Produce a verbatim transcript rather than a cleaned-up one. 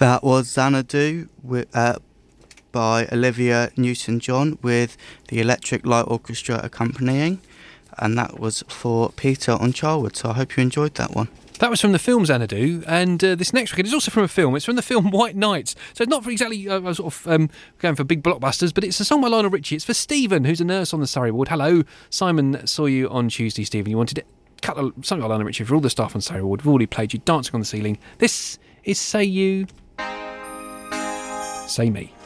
That was Xanadu with, uh, by Olivia Newton-John with the Electric Light Orchestra accompanying, and that was for Peter on Charwood, so I hope you enjoyed that one. That was from the film Xanadu, and uh, this next record is also from a film. It's from the film White Nights, so it's not for exactly uh, sort of um, going for big blockbusters, but it's a song by Lionel Richie. It's for Stephen, who's a nurse on the Surrey ward. Hello, Simon saw you on Tuesday, Stephen. You wanted it. Cut a, something by Lionel Richie for all the staff on Surrey ward. We've already played you Dancing on the Ceiling. This is Say You, Say Me.